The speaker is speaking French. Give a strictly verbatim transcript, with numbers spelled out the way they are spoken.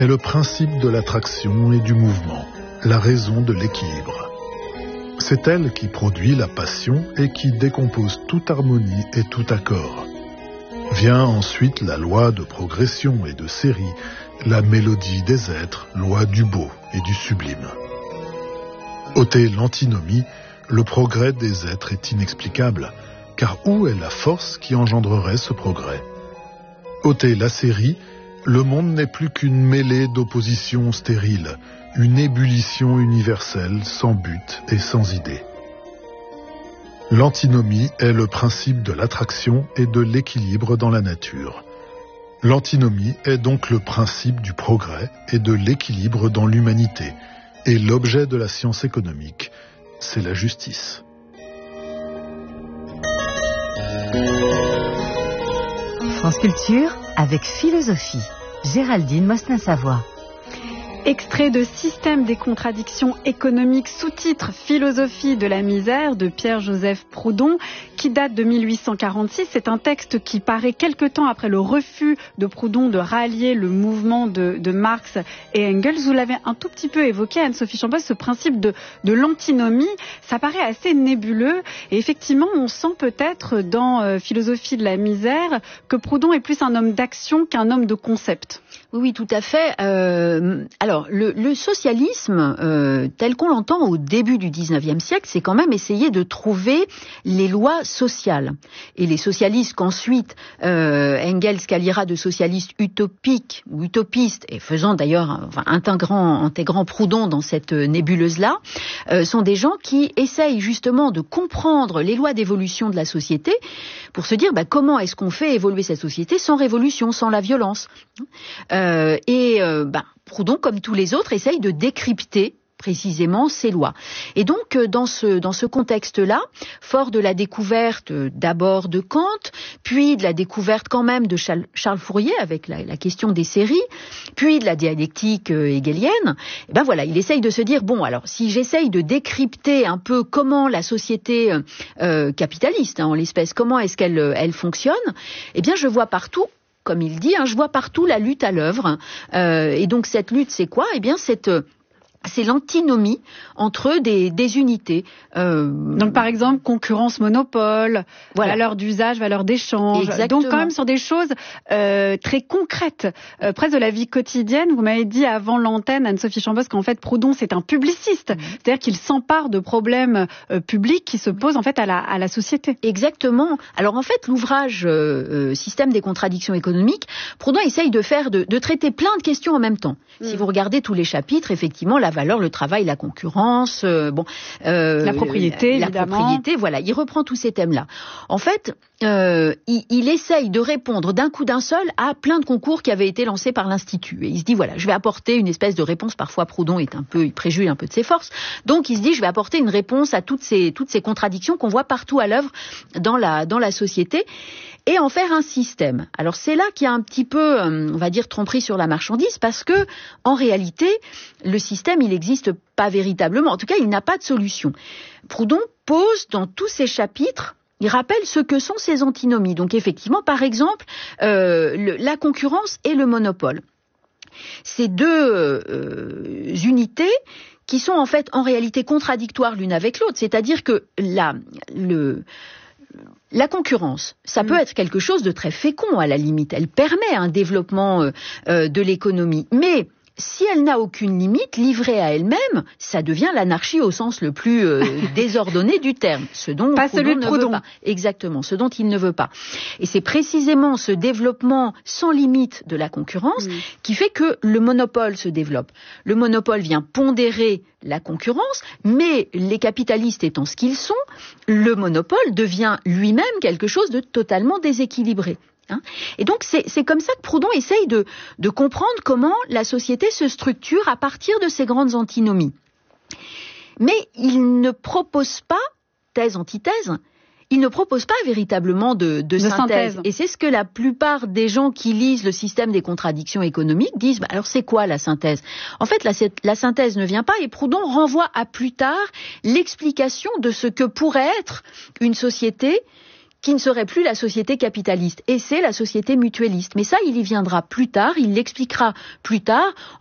est le principe de l'attraction et du mouvement, la raison de l'équilibre. C'est elle qui produit la passion et qui décompose toute harmonie et tout accord. Vient ensuite la loi de progression et de série, la mélodie des êtres, loi du beau et du sublime. Ôter l'antinomie, le progrès des êtres est inexplicable, car où est la force qui engendrerait ce progrès? Ôter la série, le monde n'est plus qu'une mêlée d'oppositions stériles, une ébullition universelle sans but et sans idée. L'antinomie est le principe de l'attraction et de l'équilibre dans la nature. L'antinomie est donc le principe du progrès et de l'équilibre dans l'humanité, et l'objet de la science économique, c'est la justice. France Culture avec philosophie. Géraldine Mosna-Savoie. Extrait de Système des contradictions économiques, sous-titre Philosophie de la misère de Pierre-Joseph Proudhon, qui date de mille huit cent quarante-six. C'est un texte qui paraît quelque temps après le refus de Proudhon de rallier le mouvement de, de Marx et Engels. Vous l'avez un tout petit peu évoqué, Anne-Sophie Chambois, ce principe de, de l'antinomie, ça paraît assez nébuleux. Et effectivement, on sent peut-être dans euh, Philosophie de la misère que Proudhon est plus un homme d'action qu'un homme de concept. Oui, oui, tout à fait. Euh, alors, le, le socialisme, euh, tel qu'on l'entend au début du dix-neuvième siècle, c'est quand même essayer de trouver les lois sociales. Et les socialistes qu'ensuite euh, Engels qualifiera de socialistes utopiques ou utopistes, et faisant d'ailleurs, enfin, intégrant, intégrant Proudhon dans cette nébuleuse-là, euh, sont des gens qui essayent justement de comprendre les lois d'évolution de la société pour se dire bah, comment est-ce qu'on fait évoluer cette société sans révolution, sans la violence. Euh, et euh, bah, Proudhon, comme tous les autres, essaye de décrypter précisément ces lois. Et donc, dans ce, dans ce contexte-là, fort de la découverte d'abord de Kant, puis de la découverte quand même de Charles, Charles Fourier avec la, la question des séries, puis de la dialectique euh, hegelienne, et ben voilà, il essaye de se dire, bon, alors, si j'essaye de décrypter un peu comment la société euh, capitaliste, hein, en l'espèce, comment est-ce qu'elle elle fonctionne, eh bien, je vois partout, comme il dit, hein, je vois partout la lutte à l'œuvre. Euh, et donc, cette lutte, c'est quoi? Eh bien, cette... c'est l'antinomie entre des, des unités. Euh, Donc, par exemple, concurrence, monopole, voilà. Valeur d'usage, valeur d'échange. Exactement. Donc, quand même, sur des choses euh, très concrètes, euh, presque de la vie quotidienne. Vous m'avez dit avant l'antenne, Anne-Sophie Chambois, qu'en fait, Proudhon, c'est un publiciste. Mmh. C'est-à-dire qu'il s'empare de problèmes euh, publics qui se posent, en fait, à la, à la société. Exactement. Alors, en fait, l'ouvrage euh, Système des contradictions économiques, Proudhon essaye de faire, de, de traiter plein de questions en même temps. Mmh. Si vous regardez tous les chapitres, effectivement, la valeur, le travail, la concurrence, euh, bon, euh, la propriété, la, évidemment. La propriété, voilà, il reprend tous ces thèmes-là. En fait, euh, il, il essaye de répondre d'un coup d'un seul à plein de concours qui avaient été lancés par l'Institut. Et il se dit, voilà, je vais apporter une espèce de réponse. Parfois, Proudhon est un peu, il préjuge un peu de ses forces. Donc, il se dit, je vais apporter une réponse à toutes ces, toutes ces contradictions qu'on voit partout à l'œuvre dans la, dans la société. Et en faire un système. Alors c'est là qu'il y a un petit peu, on va dire, tromperie sur la marchandise, parce que en réalité, le système, il n'existe pas véritablement. En tout cas, il n'a pas de solution. Proudhon pose dans tous ses chapitres, il rappelle ce que sont ces antinomies. Donc effectivement, par exemple, euh, le, la concurrence et le monopole. Ces deux euh, unités qui sont en fait en réalité contradictoires l'une avec l'autre. C'est-à-dire que la, le... La concurrence, ça mmh. peut être quelque chose de très fécond à la limite. Elle permet un développement euh, euh, de l'économie. Mais si elle n'a aucune limite, livrée à elle-même, ça devient l'anarchie au sens le plus euh, désordonné du terme. Ce dont pas Proudhon celui de ne Proudhon. veut pas. Exactement, ce dont il ne veut pas. Et c'est précisément ce développement sans limite de la concurrence mmh. qui fait que le monopole se développe. Le monopole vient pondérer la concurrence, mais les capitalistes étant ce qu'ils sont, le monopole devient lui-même quelque chose de totalement déséquilibré. Hein. Et donc c'est, c'est comme ça que Proudhon essaye de, de comprendre comment la société se structure à partir de ces grandes antinomies. Mais il ne propose pas, thèse, antithèse, il ne propose pas véritablement de, de, de synthèse. synthèse. Et c'est ce que la plupart des gens qui lisent le système des contradictions économiques disent. Bah alors c'est quoi la synthèse? En fait, la, la synthèse ne vient pas, et Proudhon renvoie à plus tard l'explication de ce que pourrait être une société qui ne serait plus la société capitaliste. Et c'est la société mutualiste. Mais ça, il y viendra plus tard, il l'expliquera plus tard,